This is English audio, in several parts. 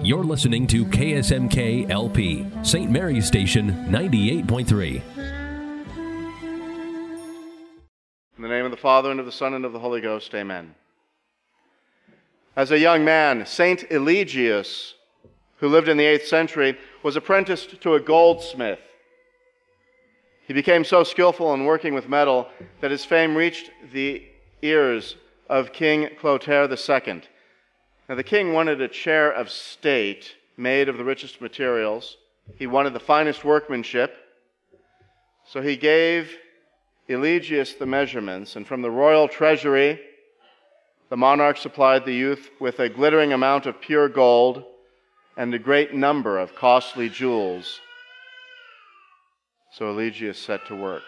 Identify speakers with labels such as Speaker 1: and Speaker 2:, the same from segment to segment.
Speaker 1: You're listening to KSMK LP, St. Mary's Station 98.3.
Speaker 2: In the name of the Father, and of the Son, and of the Holy Ghost, amen. As a young man, Saint Eligius, who lived in the 8th century, was apprenticed to a goldsmith. He became so skillful in working with metal that his fame reached the ears of King Clotaire II. Now, the king wanted a chair of state made of the richest materials. He wanted the finest workmanship. So he gave Eligius the measurements, and from the royal treasury, the monarch supplied the youth with a glittering amount of pure gold and a great number of costly jewels. So Eligius set to work.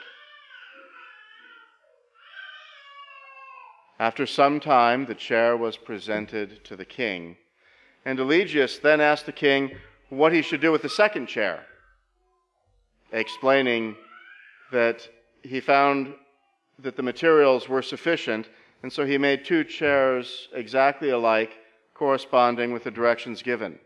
Speaker 2: After some time, the chair was presented to the king, and Eligius then asked the king what he should do with the second chair, explaining that he found that the materials were sufficient, and so he made 2 chairs exactly alike, corresponding with the directions given.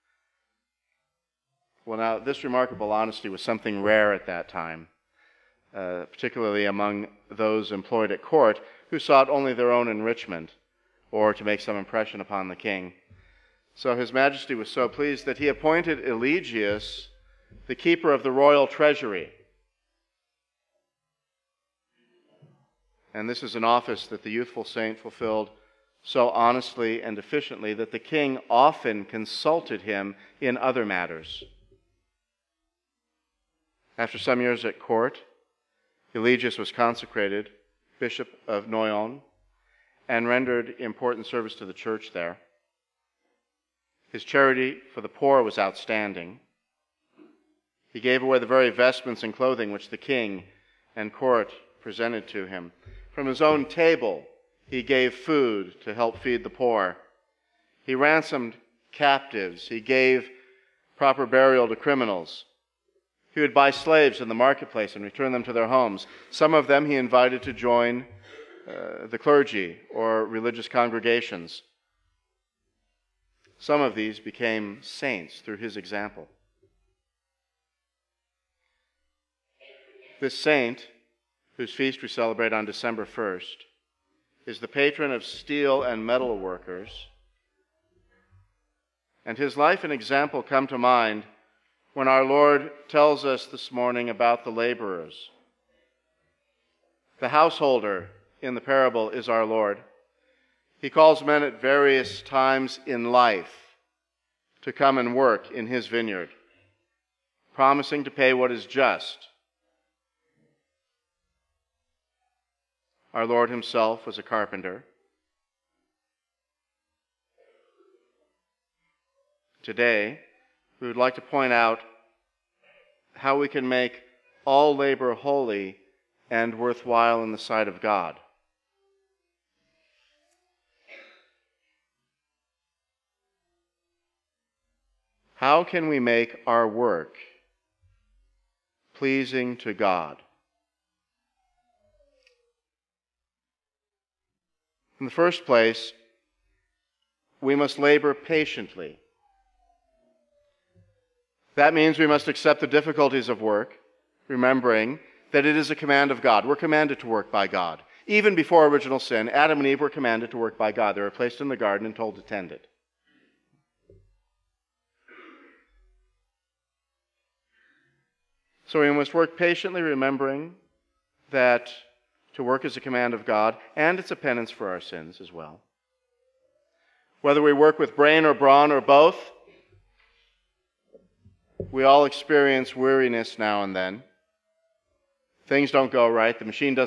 Speaker 2: Well, now, this remarkable honesty was something rare at that time, particularly among those employed at court who sought only their own enrichment or to make some impression upon the king. So His Majesty was so pleased that he appointed Eligius the keeper of the royal treasury. And this is an office that the youthful saint fulfilled so honestly and efficiently that the king often consulted him in other matters. After some years at court, Eligius was consecrated Bishop of Noyon and rendered important service to the church there. His charity for the poor was outstanding. He gave away the very vestments and clothing which the king and court presented to him. From his own table, he gave food to help feed the poor. He ransomed captives. He gave proper burial to criminals. He would buy slaves in the marketplace and return them to their homes. Some of them he invited to join the clergy or religious congregations. Some of these became saints through his example. This saint, whose feast we celebrate on December 1st, is the patron of steel and metal workers. And his life and example come to mind when our Lord tells us this morning about the laborers. The householder in the parable is our Lord. He calls men at various times in life to come and work in his vineyard, promising to pay what is just. Our Lord himself was a carpenter. Today, we would like to point out how we can make all labor holy and worthwhile in the sight of God. How can we make our work pleasing to God? In the first place, we must labor patiently. That means we must accept the difficulties of work, remembering that it is a command of God. We're commanded to work by God. Even before original sin, Adam and Eve were commanded to work by God. They were placed in the garden and told to tend it. So we must work patiently, remembering that to work is a command of God, and it's a penance for our sins as well. Whether we work with brain or brawn or both, we all experience weariness now and then. Things don't go right. The machine doesn't